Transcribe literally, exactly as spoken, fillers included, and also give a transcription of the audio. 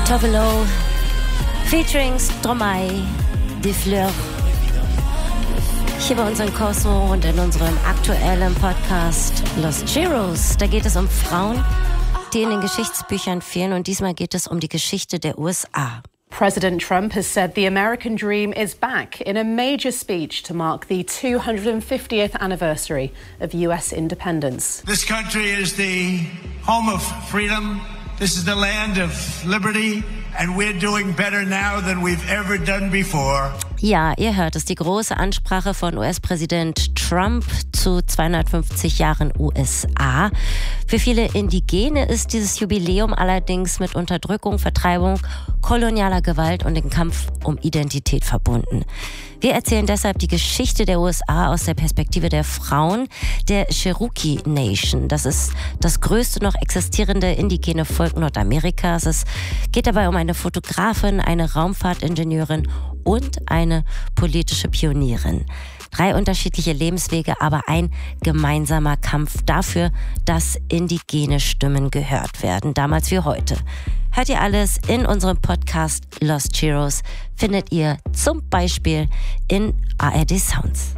Tovelo featuring Stromae, Des Fleurs. Hier bei uns in Cosmo und in unserem aktuellen Podcast Los Heroes. Da geht es um Frauen, die in den Geschichtsbüchern fehlen, und diesmal geht es um die Geschichte der U S A. President Trump has said the American dream is back in a major speech to mark the two hundred fiftieth anniversary of U S independence. This country is the home of freedom. This is the land of liberty. And we're doing better now than we've ever done before. Ja, ihr hört es, die große Ansprache von U S-Präsident Trump zu zweihundertfünfzig Jahren U S A. Für viele Indigene ist dieses Jubiläum allerdings mit Unterdrückung, Vertreibung, kolonialer Gewalt und dem Kampf um Identität verbunden. Wir erzählen deshalb die Geschichte der U S A aus der Perspektive der Frauen der Cherokee Nation. Das ist das größte noch existierende indigene Volk Nordamerikas. Es geht dabei um eine Fotografin, eine Raumfahrtingenieurin und eine politische Pionierin. Drei unterschiedliche Lebenswege, aber ein gemeinsamer Kampf dafür, dass indigene Stimmen gehört werden, damals wie heute. Hört ihr alles in unserem Podcast Lost Heroes, findet ihr zum Beispiel in A R D Sounds.